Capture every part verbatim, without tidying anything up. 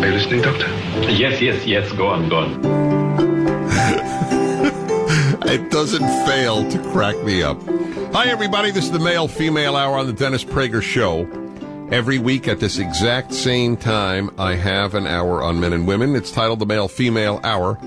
you listening, Doctor? Yes, yes, yes. Go on, go on. It doesn't fail to crack me up. Hi, everybody. This is the Male-Female Hour on the Dennis Prager Show. Every week at this exact same time, I have an hour on men and women. It's titled the Male-Female Hour.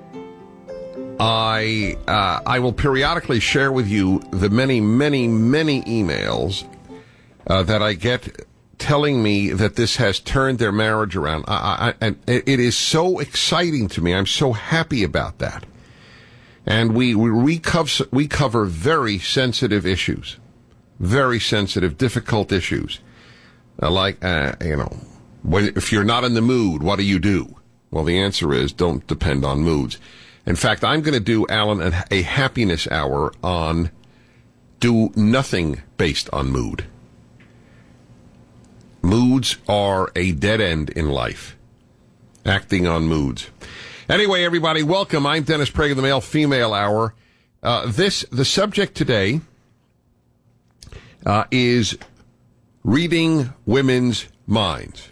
I uh, I will periodically share with you the many, many, many emails uh, that I get telling me that this has turned their marriage around. I, I, and it is so exciting to me. I'm so happy about that. And we we, we, cover, we cover very sensitive issues, very sensitive, difficult issues. Uh, like, uh, you know, when, if you're not in the mood, what do you do? Well, the answer is don't depend on moods. In fact, I'm going to do, Alan, a, a happiness hour on do nothing based on mood. Moods are a dead end in life. Acting on moods. Anyway, everybody, welcome. I'm Dennis Prager, the Male-Female Hour. Uh, this, the subject today uh, is reading women's minds.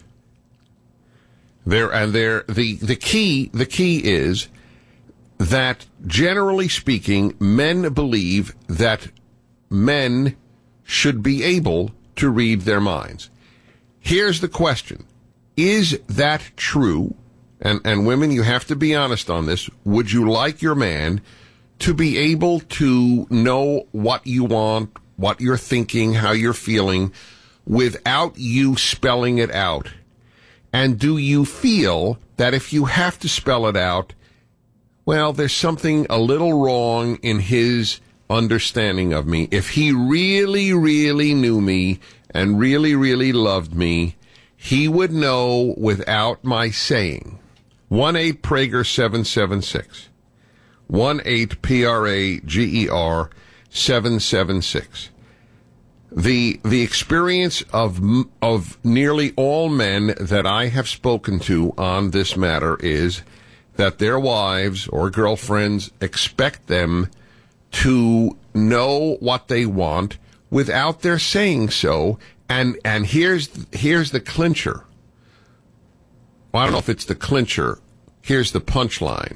There and there, the, the key, the key is that generally speaking, men believe that men should be able to read their minds. Here's the question. Is that true? And, and women, you have to be honest on this. Would you like your man to be able to know what you want, what you're thinking, how you're feeling, without you spelling it out? And do you feel that if you have to spell it out, well, there's something a little wrong in his understanding of me? If he really, really knew me and really, really loved me, he would know without my saying. one eight Prager seven seven six. one eight P R A G E R seven seven six. The the experience of of nearly all men that I have spoken to on this matter is that their wives or girlfriends expect them to know what they want without their saying so. And and here's here's the clincher. Well, I don't know if it's the clincher. Here's the punchline.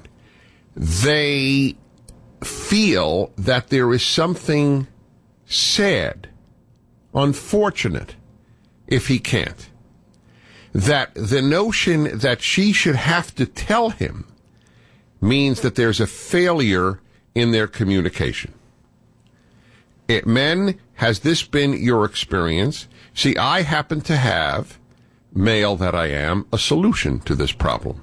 They feel that there is something sad, unfortunate, if he can't. That the notion that she should have to tell him means that there's a failure in their communication. It, men, has this been your experience? See, I happen to have, male that I am, a solution to this problem.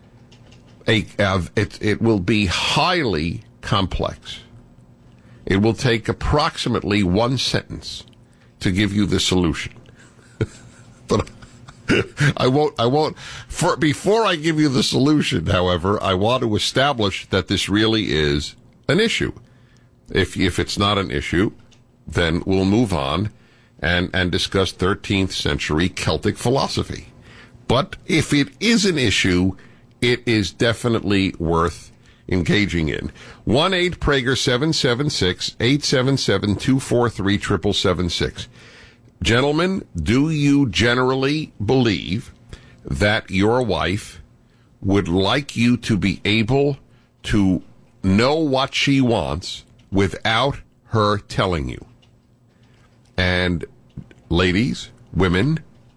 A, uh, it, it will be highly complex. It will take approximately one sentence to give you the solution. But I won't, I won't, for, before I give you the solution, however, I want to establish that this really is an issue. If, if it's not an issue, then we'll move on and, and discuss thirteenth century Celtic philosophy. But if it is an issue, it is definitely worth engaging in. one eight Prager seven seven six, eight seven seven, two four three, seven seven seven six. Gentlemen, do you generally believe that your wife would like you to be able to know what she wants without her telling you? And ladies, women,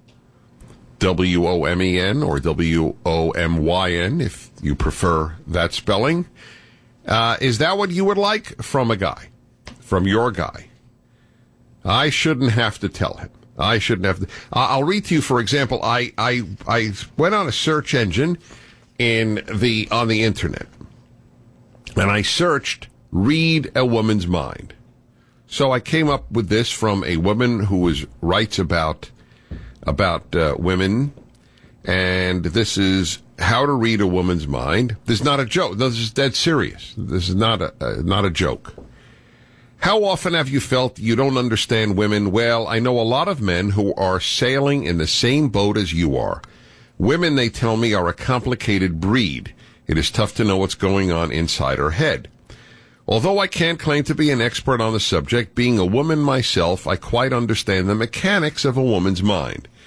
W O M E N or W O M Y N, if you prefer that spelling, uh, is that what you would like from a guy, from your guy? I shouldn't have to tell him. I shouldn't have to. I'll read to you, for example, I, I, I went on a search engine in the, on the internet, and I searched read a woman's mind. So I came up with this from a woman who was, writes about, about, uh, women, and this is how to read a woman's mind. This is not a joke. This is dead serious. This is not a, uh, not a joke. How often have you felt you don't understand women? Well, I know a lot of men who are sailing in the same boat as you are. Women, they tell me, are a complicated breed. It is tough to know what's going on inside her head. Although I can't claim to be an expert on the subject, being a woman myself, I quite understand the mechanics of a woman's mind.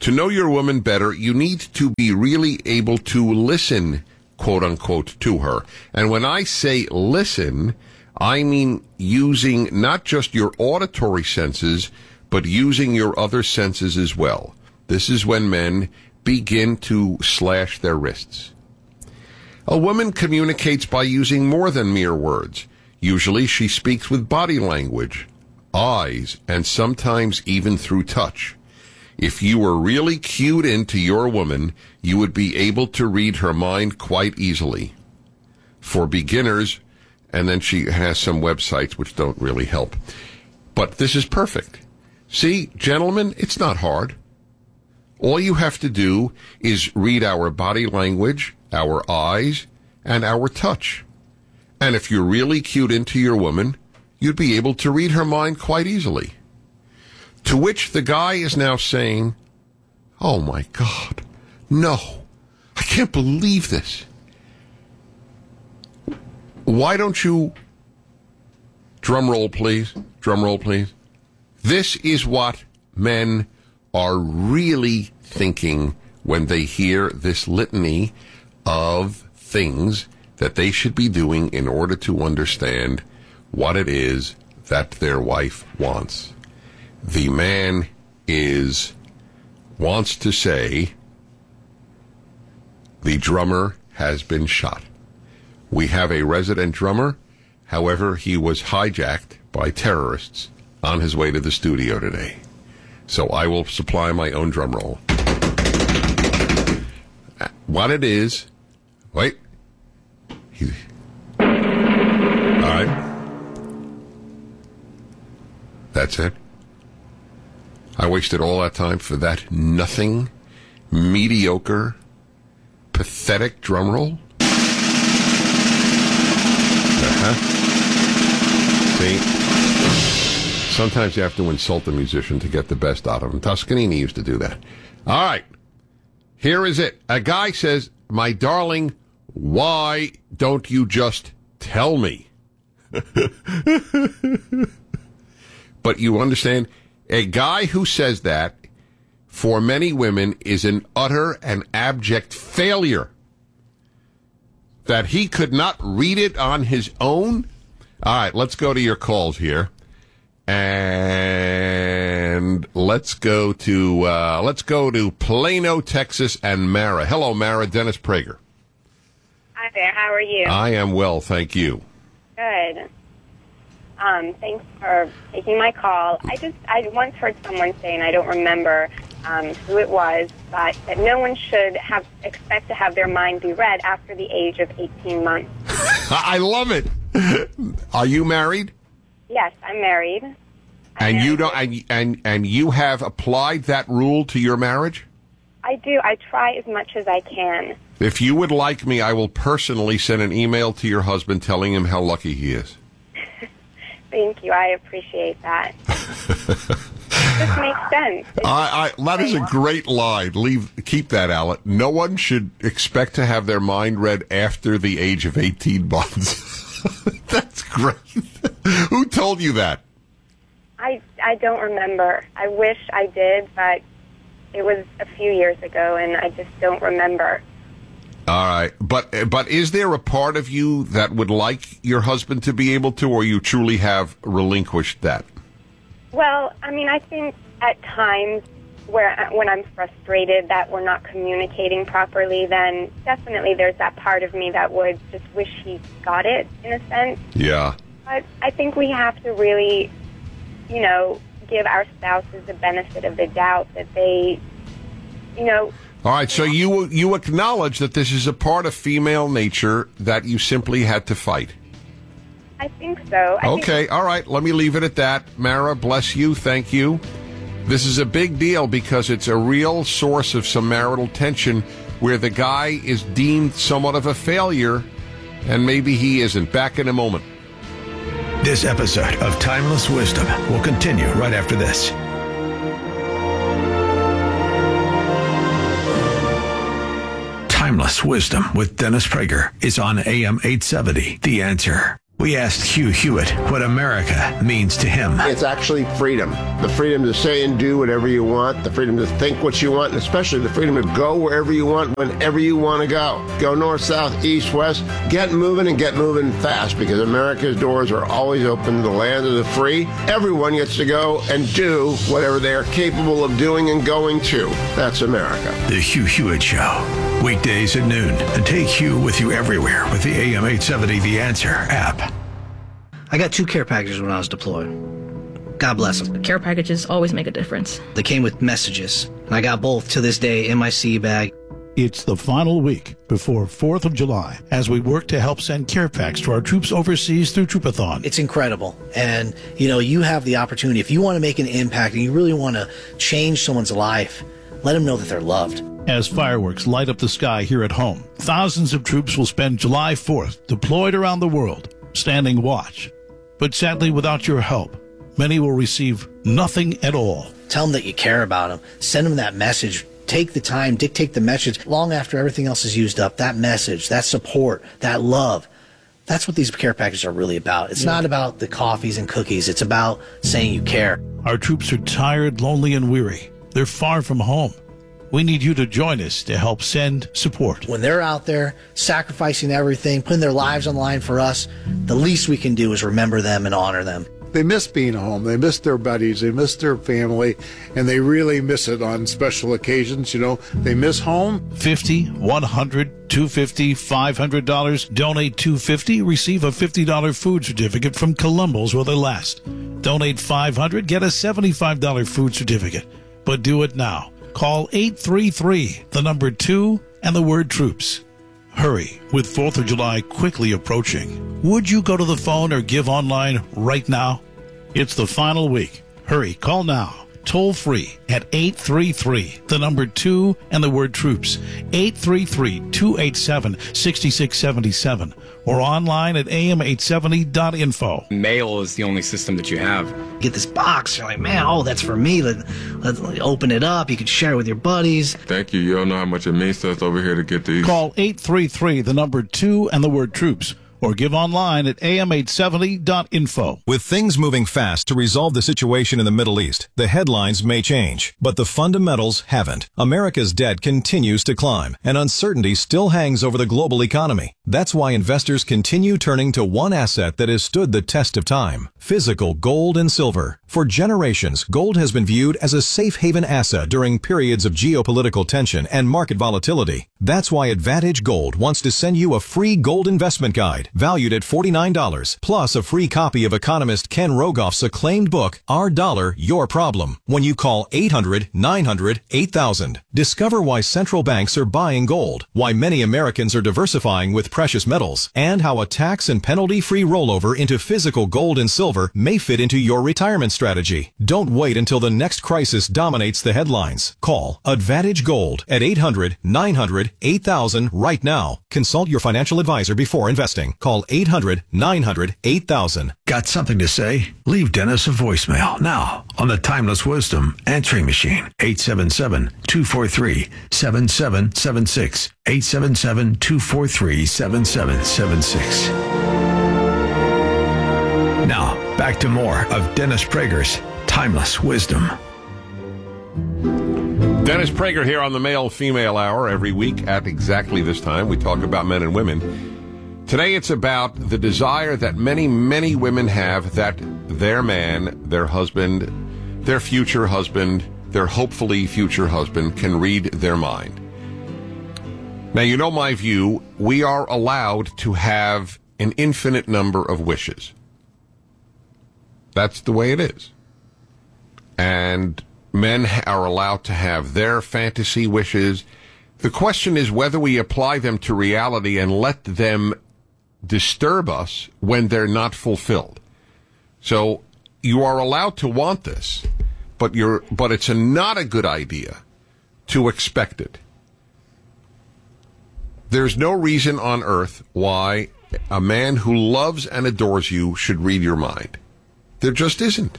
To know your woman better, you need to be really able to listen, quote unquote, to her. And when I say listen, I mean using not just your auditory senses, but using your other senses as well. This is when men begin to slash their wrists. A woman communicates by using more than mere words. Usually she speaks with body language, eyes, and sometimes even through touch. If you were really cued into your woman, you would be able to read her mind quite easily. For beginners, and then she has some websites which don't really help. But this is perfect. See, gentlemen, it's not hard. All you have to do is read our body language, our eyes, and our touch. And if you're really cued into your woman, you'd be able to read her mind quite easily. To which the guy is now saying, oh my God, no, I can't believe this. Why don't you, drum roll please, drum roll please. This is what men are really thinking when they hear this litany of things that they should be doing in order to understand what it is that their wife wants. The man is, wants to say, the drummer has been shot. We have a resident drummer. However, he was hijacked by terrorists on his way to the studio today. So I will supply my own drum roll. What it is, wait. He, all right. That's it. I wasted all that time for that nothing, mediocre, pathetic drum roll. Uh-huh. See? Sometimes you have to insult the musician to get the best out of him. Toscanini used to do that. All right. Here is it. A guy says, my darling, why don't you just tell me? But you understand, a guy who says that, for many women, is an utter and abject failure. That he could not read it on his own? All right, let's go to your calls here. And let's go to uh, let's go to Plano, Texas, and Mara. Hello, Mara. Dennis Prager. Hi there. How are you? I am well, thank you. Good. Um, thanks for taking my call. I just I once heard someone say, and I don't remember um, who it was, but that no one should have expect to have their mind be read after the age of eighteen months. I love it. Are you married? Yes, I'm married. I'm and married. you don't and, and and you have applied that rule to your marriage? I do. I try as much as I can. If you would like me, I will personally send an email to your husband telling him how lucky he is. Thank you. I appreciate that. This makes sense. I, I, that is a great line. Leave, keep that, Alan. No one should expect to have their mind read after the age of eighteen months. That's great. Who told you that? I, I don't remember. I wish I did, but it was a few years ago, and I just don't remember. All right. But but is there a part of you that would like your husband to be able to, or you truly have relinquished that? Well, I mean, I think at times where when I'm frustrated that we're not communicating properly, then definitely there's that part of me that would just wish he got it, in a sense. Yeah. But I think we have to really, you know, give our spouses the benefit of the doubt that they, you know... All right, so you you acknowledge that this is a part of female nature that you simply had to fight. I think so. I okay, think- all right, let me leave it at that. Mara, bless you, thank you. This is a big deal because it's a real source of some marital tension where the guy is deemed somewhat of a failure, and maybe he isn't. Back in a moment. This episode of Timeless Wisdom will continue right after this. Timeless Wisdom with Dennis Prager is on A M eight seventy, The Answer. We asked Hugh Hewitt what America means to him. It's actually freedom. The freedom to say and do whatever you want, the freedom to think what you want, and especially the freedom to go wherever you want, whenever you want to go. Go north, south, east, west. Get moving and get moving fast, because America's doors are always open to the land of the free. Everyone gets to go and do whatever they are capable of doing and going to. That's America. The Hugh Hewitt Show. Weekdays at noon. And take Hugh with you everywhere with the A M eight seventy The Answer app. I got two care packages when I was deployed. God bless them. Care packages always make a difference. They came with messages, and I got both to this day in my sea bag. It's the final week before fourth of July as we work to help send care packs to our troops overseas through Troopathon. It's incredible. And, you know, you have the opportunity. If you want to make an impact and you really want to change someone's life, let them know that they're loved. As fireworks light up the sky here at home, thousands of troops will spend July fourth deployed around the world, standing watch. But sadly, without your help, many will receive nothing at all. Tell them that you care about them. Send them that message. Take the time, dictate the message. Long after everything else is used up, that message, that support, that love, that's what these care packages are really about. It's yeah. not about the coffees and cookies. It's about saying you care. Our troops are tired, lonely, and weary. They're far from home. We need you to join us to help send support. When they're out there sacrificing everything, putting their lives on the line for us, the least we can do is remember them and honor them. They miss being home. They miss their buddies. They miss their family, and they really miss it on special occasions. You know, they miss home. fifty, one hundred, two hundred fifty dollars, five hundred dollars. Donate two hundred fifty dollars, receive a fifty dollars food certificate from Columbus while they last. Donate five hundred dollars, get a seventy-five dollars food certificate. But do it now. Call eight three three, the number two, and the word troops. Hurry, with fourth of July quickly approaching. Would you go to the phone or give online right now? It's the final week. Hurry, call now. Toll free at eight three three, the number two, and the word troops. eight three three, two eight seven, six six seven seven. Or online at A M eight seventy dot info. Mail is the only system that you have. Get this box. You're like, man, oh, that's for me. Let, let's open it up. You can share it with your buddies. Thank you. You don't know how much it means to us over here to get these. Call eight three three, the number two, and the word troops. Or give online at A M eight seventy dot info. With things moving fast to resolve the situation in the Middle East, the headlines may change, but the fundamentals haven't. America's debt continues to climb, and uncertainty still hangs over the global economy. That's why investors continue turning to one asset that has stood the test of time: physical gold and silver. For generations, gold has been viewed as a safe haven asset during periods of geopolitical tension and market volatility. That's why Advantage Gold wants to send you a free gold investment guide valued at forty-nine dollars, plus a free copy of economist Ken Rogoff's acclaimed book, Our Dollar, Your Problem, when you call eight hundred, nine hundred, eight thousand. Discover why central banks are buying gold, why many Americans are diversifying with precious metals, and how a tax and penalty-free rollover into physical gold and silver may fit into your retirement strategy. Don't wait until the next crisis dominates the headlines. Call Advantage Gold at eight hundred, nine hundred, eight thousand right now. Consult your financial advisor before investing. Call eight hundred, nine hundred, eight thousand. Got something to say? Leave Dennis a voicemail now on the Timeless Wisdom answering machine. eight seven seven, two four three, seven seven seven six. eight seven seven, two four three, seven seven seven six. Now, back to more of Dennis Prager's Timeless Wisdom. Dennis Prager here on the Male-Female Hour. Every week at exactly this time, we talk about men and women. Today it's about the desire that many, many women have that their man, their husband, their future husband, their hopefully future husband can read their mind. Now, you know my view. We are allowed to have an infinite number of wishes. That's the way it is. And men are allowed to have their fantasy wishes. The question is whether we apply them to reality and let them disturb us when they're not fulfilled. So you are allowed to want this, but you're but it's a, not a good idea to expect it. There's no reason on earth why a man who loves and adores you should read your mind. There just isn't.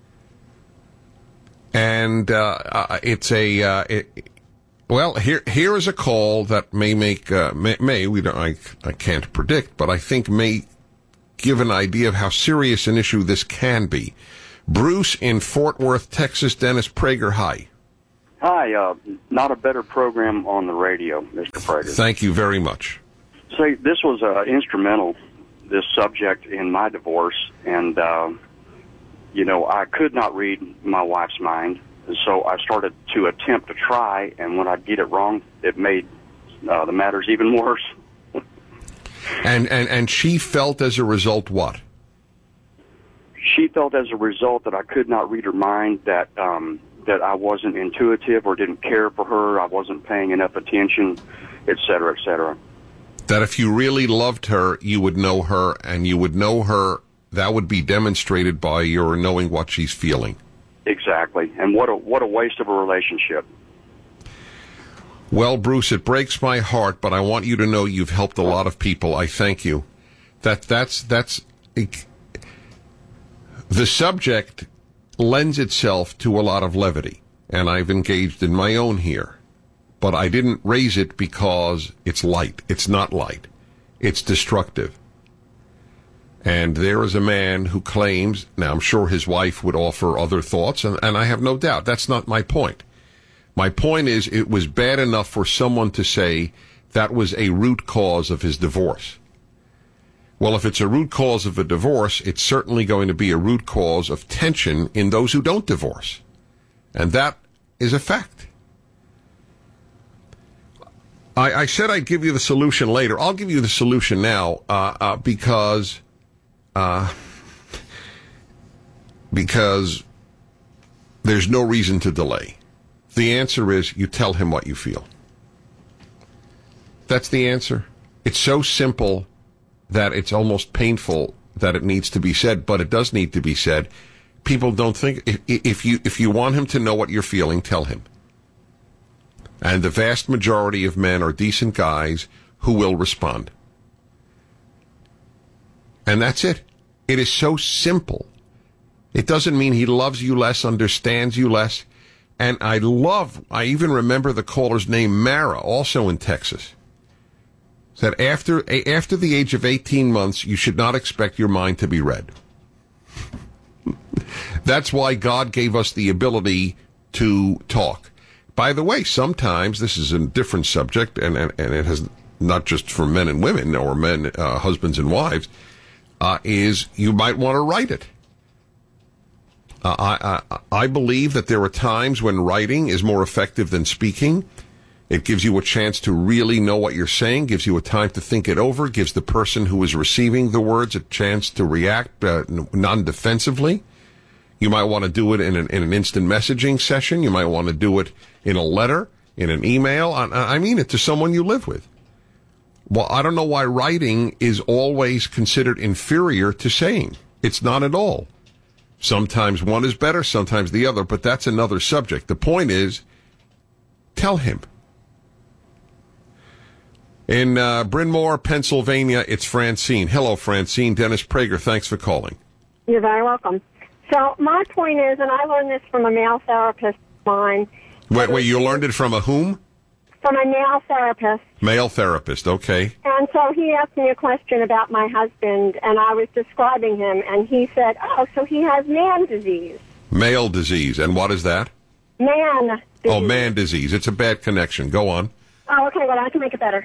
And uh, it's a uh, it, well. Here, here is a call that may make uh, may, may we don't. I, I can't predict, but I think may give an idea of how serious an issue this can be. Bruce in Fort Worth, Texas. Dennis Prager, hi. Hi, uh, not a better program on the radio, Mister Prager. Thank you very much. Say, this was uh, instrumental, this subject, in my divorce, and, uh, you know, I could not read my wife's mind, so I started to attempt to try, and when I'd get it wrong, it made uh, the matters even worse. and, and, and she felt as a result what? She felt as a result that I could not read her mind, that um, that I wasn't intuitive or didn't care for her, I wasn't paying enough attention, et cetera, et cetera. That if you really loved her, you would know her, and you would know her, that would be demonstrated by your knowing what she's feeling. Exactly. And what a what a waste of a relationship. Well, Bruce, it breaks my heart, but I want you to know you've helped a lot of people. I thank you. That that's that's it, the subject lends itself to a lot of levity, and I've engaged in my own here. But I didn't raise it because it's light. It's not light. It's destructive. And there is a man who claims, now I'm sure his wife would offer other thoughts, and, and I have no doubt. That's not my point. My point is it was bad enough for someone to say that was a root cause of his divorce. Well, if it's a root cause of a divorce, it's certainly going to be a root cause of tension in those who don't divorce. And that is a fact. I, I said I'd give you the solution later. I'll give you the solution now uh, uh, because... Uh, because there's no reason to delay. The answer is you tell him what you feel. That's the answer. It's so simple that it's almost painful that it needs to be said, but it does need to be said. People don't think, if, if you if you want him to know what you're feeling, tell him. And the vast majority of men are decent guys who will respond. And that's it. It is so simple. It doesn't mean he loves you less, understands you less. And I love, I even remember the caller's name, Mara, also in Texas. Said after, after the age of eighteen months, you should not expect your mind to be read. That's why God gave us the ability to talk. By the way, sometimes, this is a different subject, and, and, and it has not just for men and women, or men, uh, husbands and wives, Uh, is you might want to write it. Uh, I, I I believe that there are times when writing is more effective than speaking. It gives you a chance to really know what you're saying, gives you a time to think it over, gives the person who is receiving the words a chance to react uh, non-defensively. You might want to do it in an, in an instant messaging session. You might want to do it in a letter, in an email. I, I mean it to someone you live with. Well, I don't know why writing is always considered inferior to saying. It's not at all. Sometimes one is better, sometimes the other, but that's another subject. The point is, tell him. In uh, Bryn Mawr, Pennsylvania, it's Francine. Hello, Francine. Dennis Prager, thanks for calling. You're very welcome. So my point is, and I learned this from a male therapist of mine. Wait, wait, you learned it from a whom? From a male therapist. Male therapist, okay. And so he asked me a question about my husband, and I was describing him, and he said, oh, so he has man disease. Male disease, and what is that? Man disease. Oh, man disease. It's a bad connection. Go on. Oh, okay, well, I can make it better.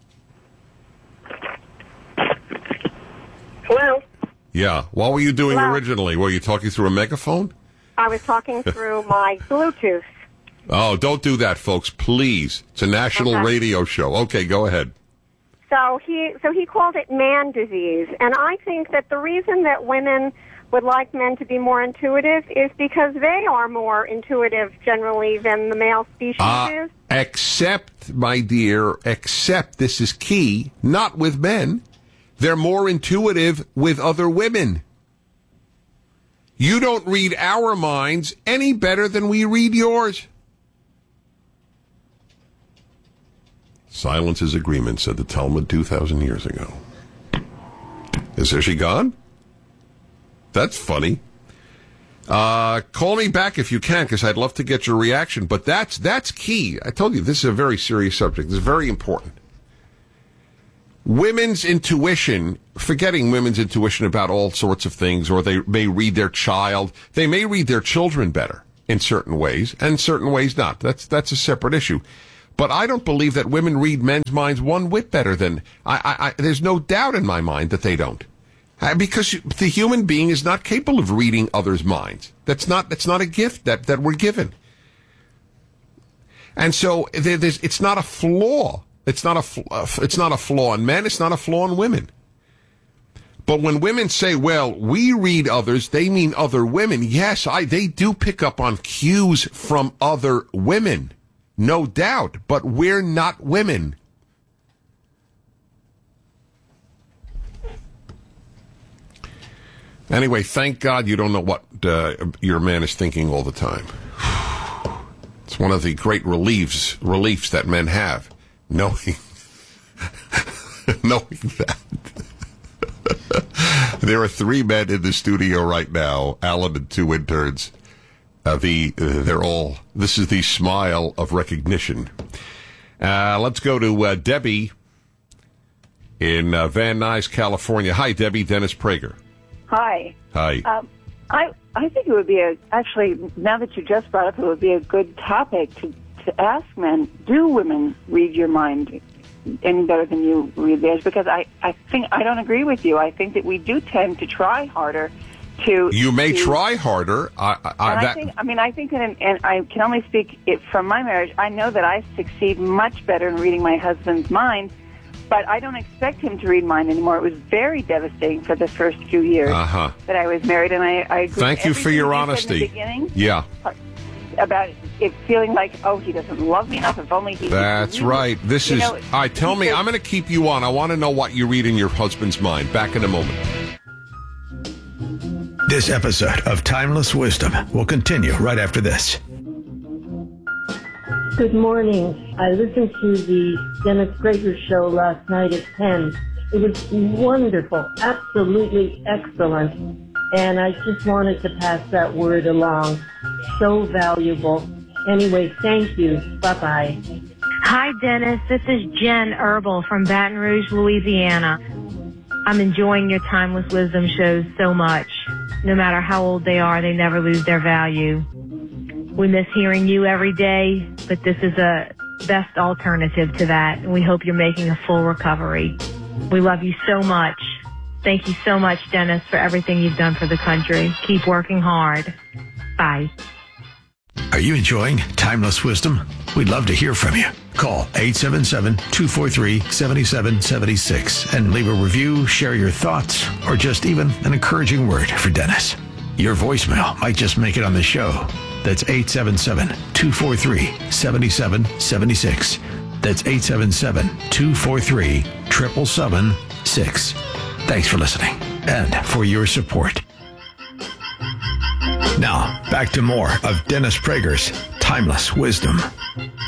Hello? Yeah. What were you doing Hello? originally? Were you talking through a megaphone? I was talking through my Bluetooth. Oh, don't do that, folks, please. It's a national Okay. radio show. Okay, go ahead. So he so he called it man disease, and I think that the reason that women would like men to be more intuitive is because they are more intuitive generally than the male species Uh, is. except, my dear, except, this is key, not with men. They're more intuitive with other women. You don't read our minds any better than we read yours. Silence is agreement, said the Talmud two thousand years ago. Is there she gone? That's funny. Uh, call me back if you can, because I'd love to get your reaction. But that's that's key. I told you, this is a very serious subject. This is very important. women's intuition, forgetting women's intuition about all sorts of things, or they may read their child, they may read their children better in certain ways, and certain ways not. That's that's a separate issue. But I don't believe that women read men's minds one whit better than, I, I, I there's no doubt in my mind that they don't. Uh, because the human being is not capable of reading others' minds. That's not, that's not a gift that, that we're given. And so there, there's, it's not a flaw. It's not a, it's not a flaw in men. It's not a flaw in women. But when women say, well, we read others, they mean other women. Yes, I, they do pick up on cues from other women. No doubt. But we're not women. Anyway, thank God you don't know what uh, your man is thinking all the time. It's one of the great reliefs, reliefs that men have, knowing, knowing that. There are three men in the studio right now, Alan and two interns. Uh, the uh, they're all. This is the smile of recognition. Uh, let's go to uh, Debbie in uh, Van Nuys, California. Hi, Debbie. Dennis Prager. Hi. Hi. Um, I I think it would be a actually now that you just brought up, it would be a good topic to to ask men: do women read your mind any better than you read theirs? Because I I think I don't agree with you. I think that we do tend to try harder. To, you may to, try harder. I, I, and that, I think. I mean, I think that, in, and I can only speak it from my marriage. I know that I succeed much better in reading my husband's mind, but I don't expect him to read mine anymore. It was very devastating for the first few years uh-huh. that I was married, and I, I agree. Thank you for your you honesty. In the beginning, yeah. About it feeling like, oh, he doesn't love me enough. If only he. That's right. This you is. know, all right, tell me. I'm going to keep you on. I want to know what you read in your husband's mind. Back in a moment. This episode of Timeless Wisdom will continue right after this. Good morning. I listened to the Dennis Prager show last night at ten. It was wonderful, absolutely excellent. And I just wanted to pass that word along. So valuable. Anyway, thank you. Bye-bye. Hi, Dennis. This is Jen Herbal from Baton Rouge, Louisiana. I'm enjoying your Timeless Wisdom shows so much. No matter how old they are, they never lose their value. We miss hearing you every day, but this is a best alternative to that, and we hope you're making a full recovery. We love you so much. Thank you so much, Dennis, for everything you've done for the country. Keep working hard. Bye. Are you enjoying Timeless Wisdom? We'd love to hear from you. Call eight seven seven, two four three, seven seven seven six and leave a review, share your thoughts, or just even an encouraging word for Dennis. Your voicemail might just make it on the show. That's eight seven seven, two four three, seven seven seven six. That's eight seven seven, two four three, seven seven seven six. Thanks for listening and for your support. Now, back to more of Dennis Prager's Timeless Wisdom.